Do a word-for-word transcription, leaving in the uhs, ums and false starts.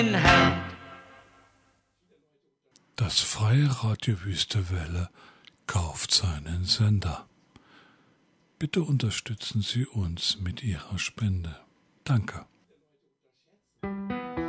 Das Freie Radio Wüstewelle kauft seinen Sender. Bitte unterstützen Sie uns mit Ihrer Spende. Danke.